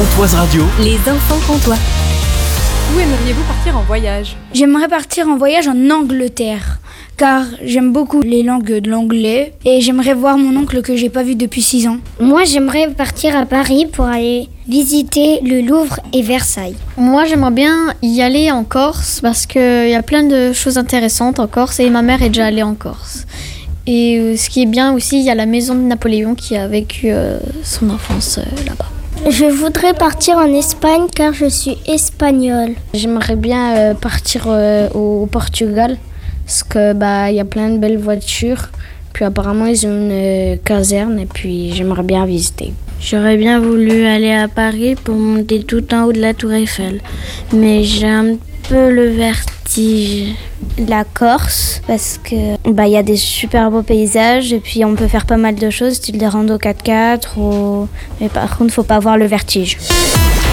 Pontoise Radio. Les enfants pontois. Où aimeriez-vous partir en voyage ? J'aimerais partir en voyage en Angleterre, car j'aime beaucoup les langues de l'anglais et j'aimerais voir mon oncle que j'ai pas vu depuis 6 ans. Moi, j'aimerais partir à Paris pour aller visiter le Louvre et Versailles. Moi, j'aimerais bien y aller en Corse parce qu'il y a plein de choses intéressantes en Corse et ma mère est déjà allée en Corse. Et ce qui est bien aussi, il y a la maison de Napoléon qui a vécu son enfance là-bas. Je voudrais partir en Espagne car je suis espagnole. J'aimerais bien partir au Portugal parce que il y a plein de belles voitures. Puis apparemment ils ont une caserne et puis j'aimerais bien visiter. J'aurais bien voulu aller à Paris pour monter tout en haut de la Tour Eiffel, mais j'ai un peu le vertige. La Corse, parce que y a des super beaux paysages et puis on peut faire pas mal de choses, style des randos 4x4 mais par contre faut pas avoir le vertige.